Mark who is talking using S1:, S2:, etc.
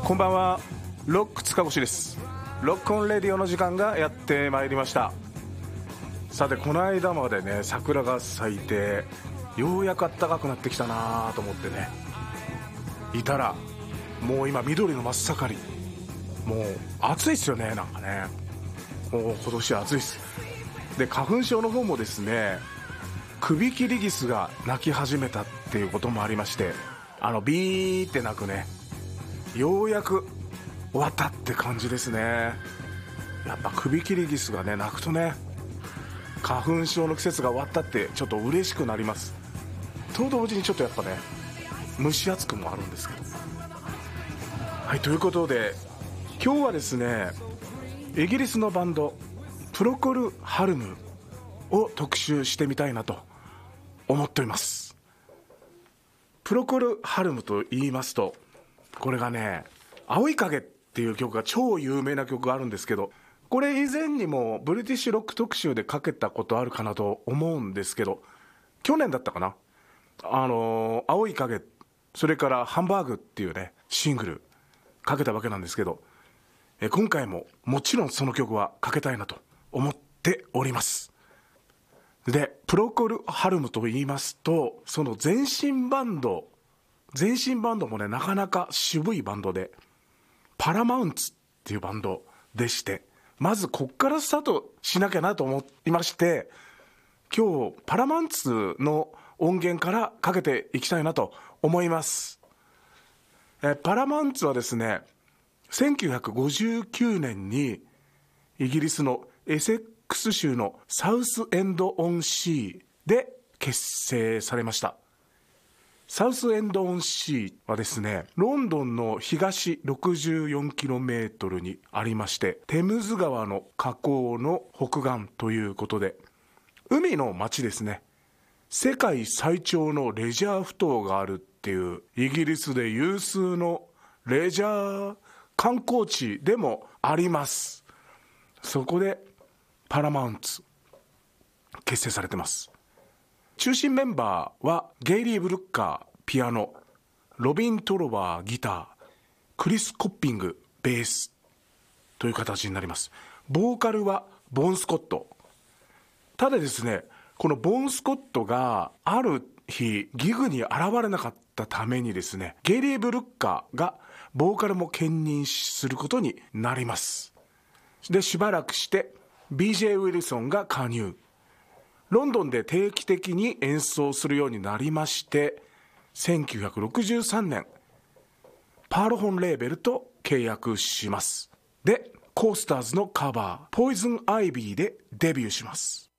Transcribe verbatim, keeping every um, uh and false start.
S1: こんばんは、ロック塚越です。ロックオンレディオの時間がやってまいりました。さて、この間までね、桜が咲いてようやく暖かくなってきたなと思ってねいたら、もう今緑の真っ盛り、もう暑いっすよね。なんかね、もう今年は暑いっす。で、花粉症の方もですね、首切りギスが鳴き始めたっていうこともありまして、あのビーって鳴くね、ようやく終わったって感じですね。やっぱ首切りギスがね鳴くとね、花粉症の季節が終わったってちょっと嬉しくなります。と同時にちょっとやっぱね、蒸し暑くもあるんですけど。はい、ということで今日はですね、イギリスのバンドプロコル・ハルムを特集してみたいなと思っております。プロコル・ハルムと言いますと、これがね、青い影っていう曲が超有名な曲があるんですけど、これ以前にもブリティッシュロック特集でかけたことあるかなと思うんですけど、去年だったかな、あのー、青い影、それからハンバーグっていうねシングルかけたわけなんですけど、え今回ももちろんその曲はかけたいなと思っております。で、プロコル・ハルムと言いますと、その前身バンド前身バンドもね、なかなか渋いバンドで、パラマウンツっていうバンドでして、まずこっからスタートしなきゃなと思いまして、今日パラマウンツの音源からかけていきたいなと思います。えパラマウンツはですね、せんきゅうひゃくごじゅうきゅうねんにイギリスのエセックス州のサウスエンド・オン・シーで結成されました。サウスエンド・オン・シーはですね、ロンドンの東 ろくじゅうよんキロメートル にありまして、テムズ川の河口の北岸ということで、海の町ですね。世界最長のレジャー埠頭があるっていう、イギリスで有数のレジャー観光地でもあります。そこでパラマウンツ結成されてます。中心メンバーはゲイリー・ブルッカーピアノ、ロビン・トロワーギター、クリス・コッピングベースという形になります。ボーカルはボン・スコット。ただですね、このボン・スコットがある日ギグに現れなかったためにですね、ゲイリー・ブルッカーがボーカルも兼任することになります。で、しばらくして ビージェー ウィルソンが加入。ロンドンで定期的に演奏するようになりまして、せんきゅうひゃくろくじゅうさんねんパーロホンレーベルと契約します。で、コースターズのカバーポイズンアイビーでデビューします。